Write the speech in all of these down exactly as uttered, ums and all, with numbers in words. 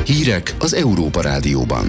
Hírek az Európa Rádióban.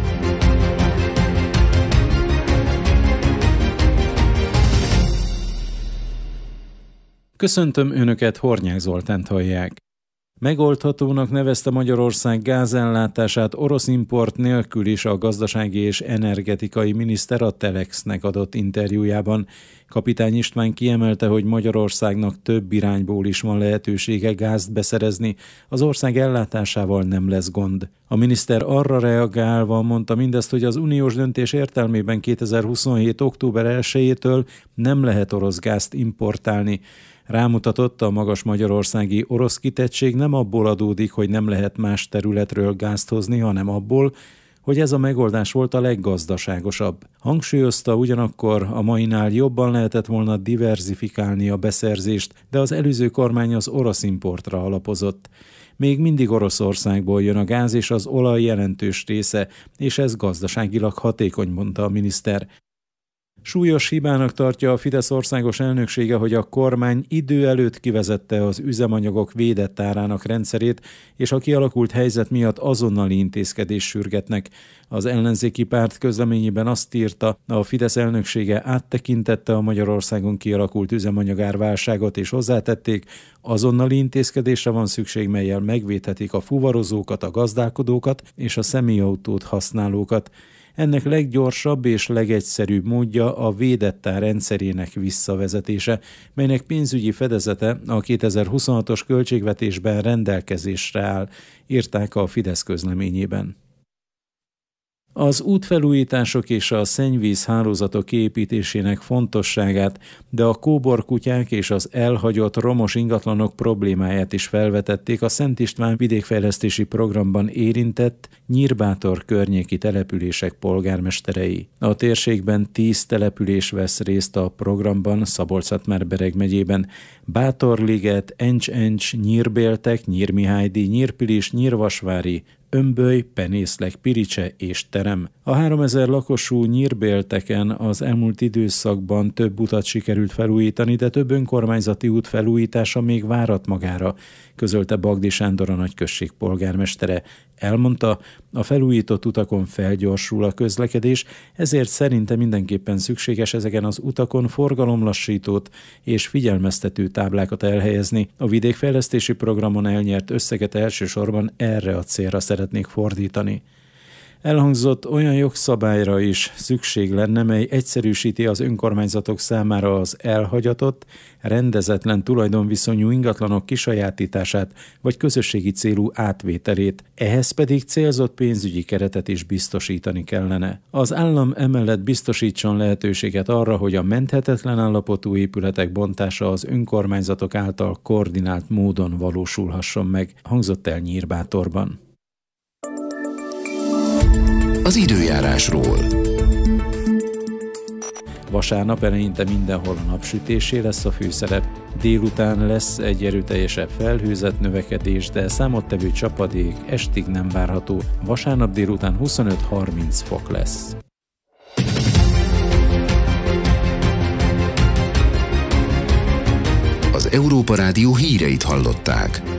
Köszöntöm Önöket, Hornyák Zoltánt hallják. Megoldhatónak nevezte Magyarország gázellátását orosz import nélkül is a gazdasági és energetikai miniszter a Telexnek adott interjújában. Kapitány István kiemelte, hogy Magyarországnak több irányból is van lehetősége gázt beszerezni, az ország ellátásával nem lesz gond. A miniszter arra reagálva mondta mindezt, hogy az uniós döntés értelmében kétezer-huszonhét. október elsejétől nem lehet orosz gázt importálni. Rámutatott, a magas magyarországi orosz kitettség nem abból adódik, hogy nem lehet más területről gázt hozni, hanem abból, hogy ez a megoldás volt a leggazdaságosabb. Hangsúlyozta, ugyanakkor a mainál jobban lehetett volna diverzifikálni a beszerzést, de az előző kormány az orosz importra alapozott. Még mindig Oroszországból jön a gáz és az olaj jelentős része, és ez gazdaságilag hatékony, mondta a miniszter. Súlyos hibának tartja a Fidesz országos elnöksége, hogy a kormány idő előtt kivezette az üzemanyagok védett árának rendszerét, és a kialakult helyzet miatt azonnali intézkedést sürgetnek. Az ellenzéki párt közleményében azt írta, a Fidesz elnöksége áttekintette a Magyarországon kialakult üzemanyagárválságot, és hozzátették, azonnali intézkedésre van szükség, mellyel megvédhetik a fuvarozókat, a gazdálkodókat és a személyautót használókat. Ennek leggyorsabb és legegyszerűbb módja a védett ár rendszerének visszavezetése, melynek pénzügyi fedezete a kétezer-huszonhatos költségvetésben rendelkezésre áll, írták a Fidesz közleményében. Az útfelújítások és a szennyvíz hálózatok kiépítésének fontosságát, de a kóborkutyák és az elhagyott romos ingatlanok problémáját is felvetették a Szent István vidékfejlesztési programban érintett Nyírbátor környéki települések polgármesterei. A térségben tíz település vesz részt a programban Szabolcs-Szatmár-Bereg megyében: Bátorliget, Encs-Encs, Nyírbéltek, Nyírmihálydi, Nyírpilis, Nyírvasvári, Ömböly, Penészlek, Piricse és Terem. A háromezer lakosú Nyírbélteken az elmúlt időszakban több utat sikerült felújítani, de több önkormányzati út felújítása még várat magára, közölte Bagdi Sándor, a nagyközség polgármestere. Elmondta, a felújított utakon felgyorsul a közlekedés, ezért szerinte mindenképpen szükséges ezeken az utakon forgalomlassítót és figyelmeztető táblákat elhelyezni. A vidékfejlesztési programon elnyert összeget elsősorban erre a célra szeretnék fordítani. Elhangzott, olyan jogszabályra is szükség lenne, mely egyszerűsíti az önkormányzatok számára az elhagyatott, rendezetlen tulajdonviszonyú ingatlanok kisajátítását vagy közösségi célú átvételét, ehhez pedig célzott pénzügyi keretet is biztosítani kellene. Az állam emellett biztosítson lehetőséget arra, hogy a menthetetlen állapotú épületek bontása az önkormányzatok által koordinált módon valósulhasson meg, hangzott el Nyírbátorban. Az időjárásról. Vasárnap eleinte mindenhol a napsütésé lesz a főszerep. Délután lesz egy erőteljesebb felhőzet növekedés, de számottevő csapadék estig nem várható. Vasárnap délután huszonöt-harminc fok lesz. Az Európa Rádió híreit hallották.